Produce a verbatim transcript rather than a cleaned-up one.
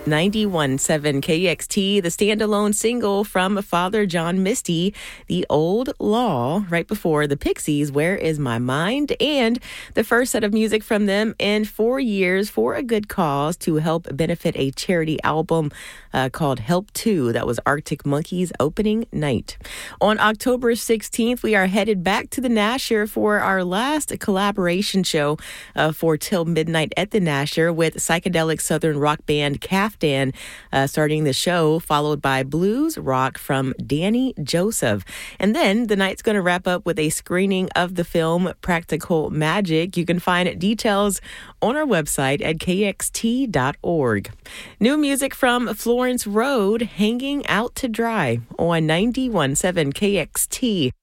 ninety-one point seven K X T, the standalone single from Father John Misty, The Old Law, right before the Pixies, Where Is My Mind? And the first set of music from them in four years for a good cause to help benefit a charity album uh, called Help two. That was Arctic Monkeys' opening night. On October sixteenth, we are headed back to the Nasher for our last collaboration show uh, for Till Midnight at the Nasher with psychedelic southern rock band Kaftan, uh, starting the show, followed by blues rock from Danny Joseph. And then the night's going to wrap up with a screening of the film Practical Magic. You can find details on our website at K X T dot org. New music from Florence Road, Hanging Out to Dry on ninety-one point seven K X T.